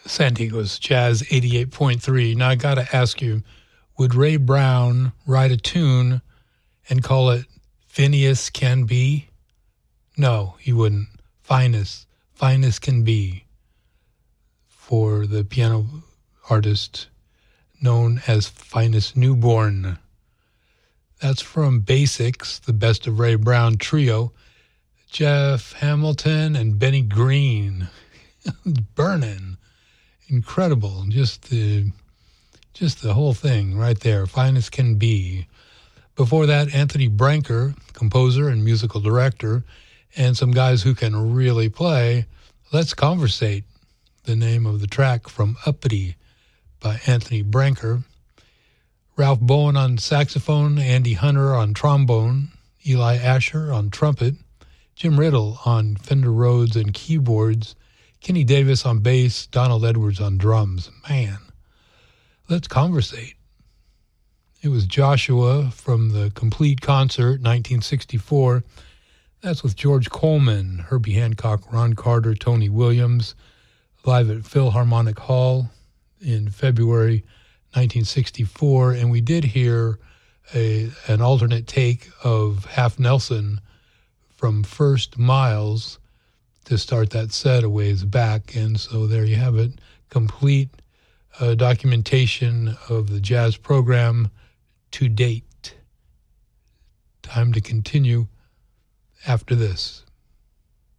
San Diego's Jazz 88.3. Now, I got to ask you, would Ray Brown write a tune and call it Phineas Can Be? No, he wouldn't. Finest Can Be, for the piano artist known as Finest Newborn. That's from Basics, the Best of Ray Brown trio. Jeff Hamilton and Benny Green. Burning. Incredible. Just the whole thing right there. Finest Can Be. Before that, Anthony Branker, composer and musical director, and some guys who can really play. Let's Conversate, the name of the track from Uppity by Anthony Branker. Ralph Bowen on saxophone, Andy Hunter on trombone, Eli Asher on trumpet, Jim Riddle on Fender Rhodes and keyboards, Kenny Davis on bass, Donald Edwards on drums. Man, Let's Conversate. It was Joshua from the Complete Concert, 1964. That's with George Coleman, Herbie Hancock, Ron Carter, Tony Williams, live at Philharmonic Hall in February 1964. And we did hear an alternate take of Half Nelson from First Miles to start that set a ways back. And so there you have it, complete documentation of the jazz program to date. Time to continue after this.